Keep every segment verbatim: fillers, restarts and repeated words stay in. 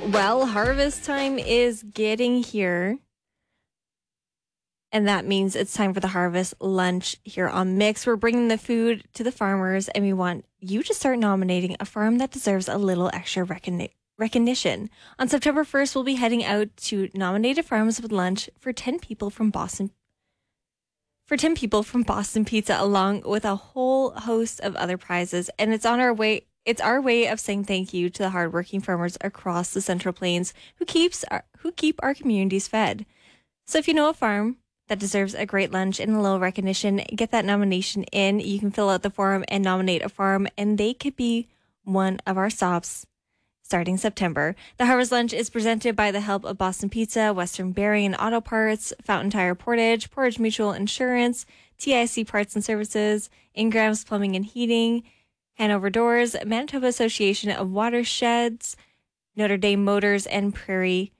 Well, harvest time is getting here. And that means it's time for the harvest lunch here on Mix. We're bringing the food to the farmers, and we want you to start nominating a farm that deserves a little extra recogni- recognition. On September first, we'll be heading out to nominated farms with lunch for ten people from Boston. For ten people from Boston Pizza, along with a whole host of other prizes. And it's on our way. It's our way of saying thank you to the hardworking farmers across the Central Plains who keeps our, who keep our communities fed. So if you know a farm that deserves a great lunch and a little recognition, get that nomination in. You can fill out the form and nominate a farm, and they could be one of our stops starting September. The Harvest Lunch is presented by the help of Boston Pizza, Western Bearing and Auto Parts, Fountain Tire Portage, Portage Mutual Insurance, T I C Parts and Services, Ingram's Plumbing and Heating, Hanover Doors, Manitoba Association of Watersheds, Notre Dame Motors, and Prairie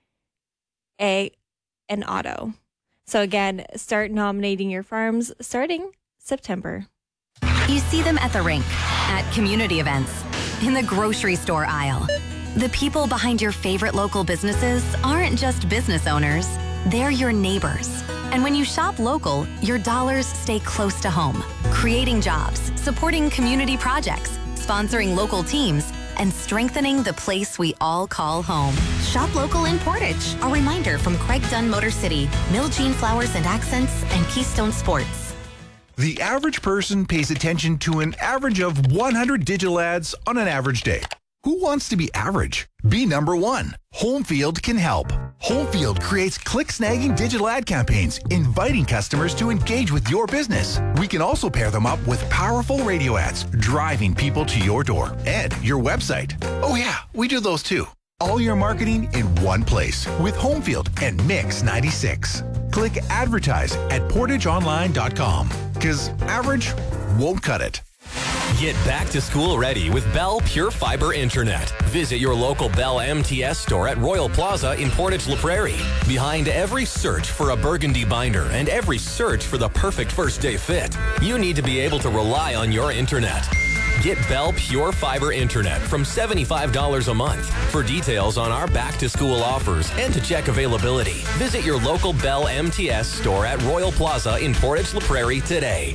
Ag and Auto. So again, start nominating your farms starting September. You see them at the rink, at community events, in the grocery store aisle. The people behind your favorite local businesses aren't just business owners, they're your neighbors. And when you shop local, your dollars stay close to home, creating jobs, supporting community projects, sponsoring local teams, and strengthening the place we all call home. Shop local in Portage. A reminder from Craig Dunn Motor City, Mill Jean Flowers and Accents, and Keystone Sports. The average person pays attention to an average of one hundred digital ads on an average day. Who wants to be average? Be number one. Homefield can help. Homefield creates click-snagging digital ad campaigns, inviting customers to engage with your business. We can also pair them up with powerful radio ads, driving people to your door and your website. Oh yeah, we do those too. All your marketing in one place with Homefield and Mix ninety-six. Click advertise at portage online dot com because average won't cut it. Get back to school ready with Bell Pure Fiber Internet. Visit your local Bell M T S store at Royal Plaza in Portage La Prairie. Behind every search for a burgundy binder and every search for the perfect first day fit, you need to be able to rely on your internet. Get Bell Pure Fiber Internet from seventy-five dollars a month. For details on our back-to-school offers and to check availability, visit your local Bell M T S store at Royal Plaza in Portage La Prairie today.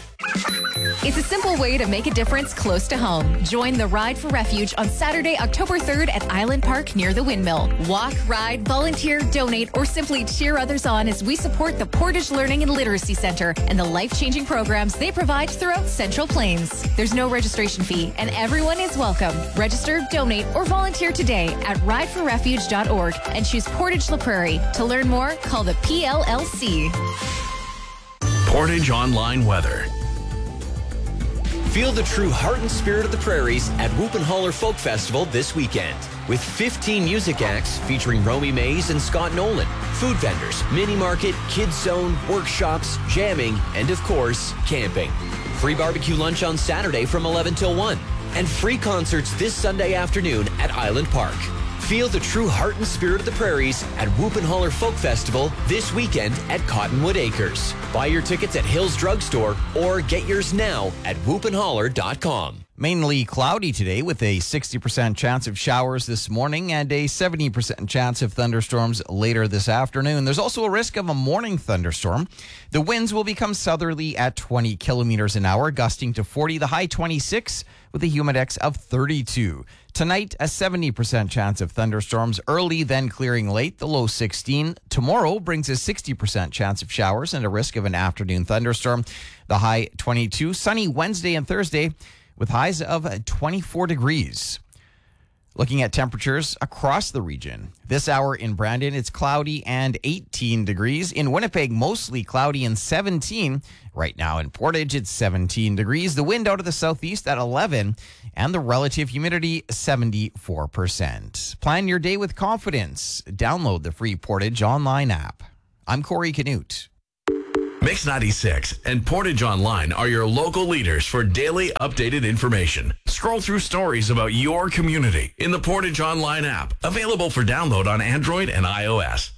It's a simple way to make a difference close to home. Join the Ride for Refuge on Saturday, October third at Island Park near the Windmill. Walk, ride, volunteer, donate, or simply cheer others on as we support the Portage Learning and Literacy Center and the life-changing programs they provide throughout Central Plains. There's no registration fee and everyone is welcome. Register, donate, or volunteer today at ride for refuge dot org and choose Portage La Prairie. To learn more, call the P L L C. Portage Online Weather. Feel the true heart and spirit of the prairies at Whoop and Holler Folk Festival this weekend. With fifteen music acts featuring Romy Mays and Scott Nolan, food vendors, mini market, kids zone, workshops, jamming, and of course, camping. Free barbecue lunch on Saturday from eleven till one. And free concerts this Sunday afternoon at Island Park. Feel the true heart and spirit of the prairies at Whoop and Holler Folk Festival this weekend at Cottonwood Acres. Buy your tickets at Hills Drugstore or get yours now at whoop and holler dot com. Mainly cloudy today with a sixty percent chance of showers this morning and a seventy percent chance of thunderstorms later this afternoon. There's also a risk of a morning thunderstorm. The winds will become southerly at twenty kilometers an hour, gusting to forty, the high twenty-six with a humidex of thirty-two. Tonight, a seventy percent chance of thunderstorms early, then clearing late, the low sixteen. Tomorrow brings a sixty percent chance of showers and a risk of an afternoon thunderstorm, the high twenty-two. Sunny Wednesday and Thursday with highs of twenty-four degrees. Looking at temperatures across the region. This hour in Brandon, it's cloudy and eighteen degrees. In Winnipeg, mostly cloudy and seventeen. Right now in Portage, it's seventeen degrees. The wind out of the southeast at eleven, and the relative humidity seventy-four percent. Plan your day with confidence. Download the free Portage Online app. I'm Corey Canute. Mix ninety-six and Portage Online are your local leaders for daily updated information. Scroll through stories about your community in the Portage Online app, available for download on Android and iOS.